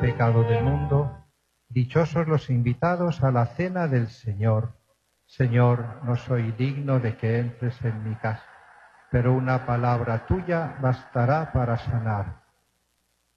pecado del mundo. Dichosos los invitados a la cena del Señor. Señor, no soy digno de que entres en mi casa, pero una palabra tuya bastará para sanar.